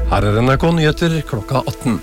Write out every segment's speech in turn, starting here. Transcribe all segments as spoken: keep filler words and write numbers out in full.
Her er N R K Nyheter klokka atten.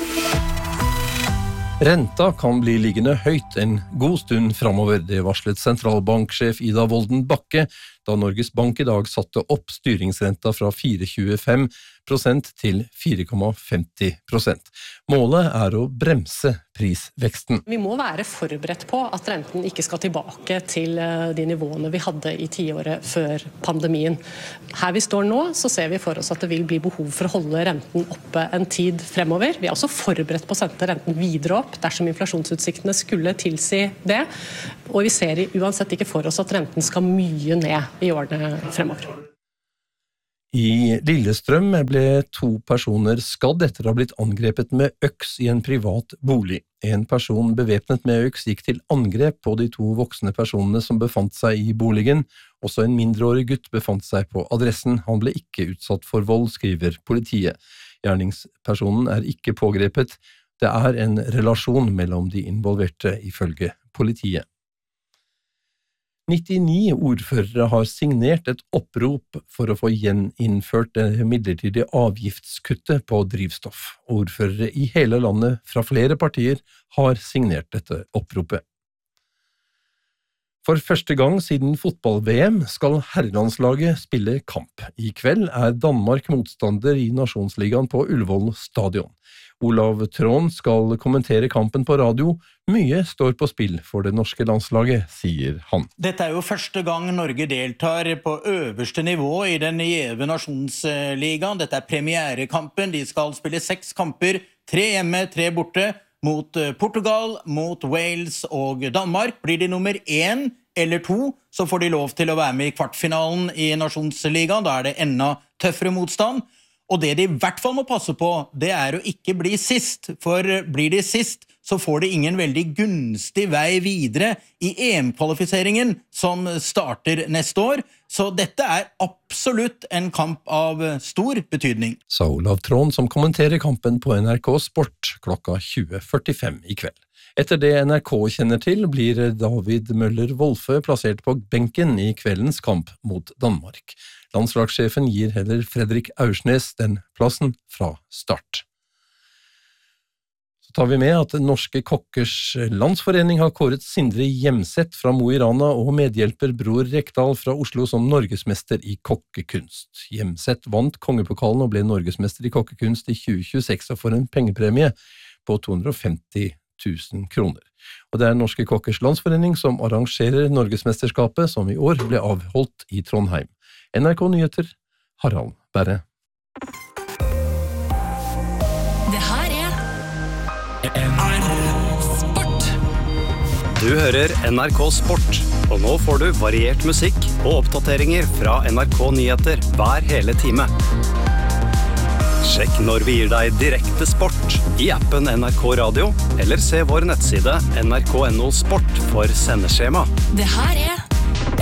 Renta kan bli liggende høyt en god stund fremover, det varslet sentralbanksjef Ida Wolden Bakke, da Norges Bank i dag satte opp styringsrenta fra fire komma tjuefem prosent til fire komma femti prosent. Målet er å bremse prisveksten. Vi må være forberedt på at renten ikke skal tilbake til de nivåene vi hadde i tiåret før pandemien. Her vi står nå, så ser vi for oss at det vil bli behov for å holde renten oppe en tid fremover. Vi er også forberedt på å sette renten videre opp dersom inflasjonsutsiktene skulle tilsi det. Og vi ser uansett ikke for oss at renten skal mye ned i årene fremover. I Lillestrøm ble to personer skadd etter å ha blitt angrepet med øks i en privat bolig. En person bevæpnet med øks gikk til angrep på de to voksne personene som befant seg i boligen. Også en mindreårig gutt befant seg på adressen. Han ble ikke utsatt for vold, skriver politiet. Gjerningspersonen er ikke pågrepet. Det er en relasjon mellom de involverte, ifølge politiet. nittini ordførere har signert et opprop for å få gjeninnført det midlertidige avgiftskuttet på drivstoff. Ordførere i hele landet fra flere partier har signert dette oppropet. For første gang siden fotball-V M skal herrelandslaget spille kamp. I kveld er Danmark motstander i Nasjonsligaen på Ullevål stadion. Olav Tron skal kommentere kampen på radio. Mye står på spill for det norske landslaget, sier han. Dette er jo første gang Norge deltar på øverste nivå i den gjeve Nasjonsligaen. Dette er premierekampen. De skal spille seks kamper, tre hjemme, tre borte, mot Portugal, mot Wales og Danmark. Blir de nummer én eller to, så får de lov til å være med i kvartfinalen i Nasjonsligaen. Da er det enda tøffere motstand. Og det de i hvert fall må passe på, det er å ikke bli sist. For blir de sist, så får de ingen veldig gunstig vei videre i E M-kvalifiseringen som starter neste år. Så dette er absolutt en kamp av stor betydning. Sa Olav Tron, som kommenterer kampen på N R K Sport klokka tjue førtifem i kveld. Etter det N R K kjenner til, blir David Møller Wolfe plassert på benken i kveldens kamp mot Danmark. Landslagssjefen gir heller Fredrik Aursnes den plassen fra start. Så tar vi med at Norske Kokkers Landsforening har kåret Sindre Hjemseth fra Mo i Rana og medhjelper Bror Rekdal fra Oslo som norgesmester i kokkekunst. Hjemseth vant kongepokalen og ble norgesmester i kokkekunst i tjue tjueseks og får en pengepremie på to hundre og femti tusen kroner. Og det er Norske Kokkers Landsforening som arrangerer norgesmesterskapet som i år ble avholdt i Trondheim. N R K Nyheter, Harald Berre. Det her er N R K Sport. Du hører N R K Sport, og nå får du variert musikk og oppdateringer fra N R K Nyheter hver hele time. Sjekk når vi gir deg direkte sport i appen N R K Radio, eller se vår nettside N R K punktum no sport for sendeskjema. Det her er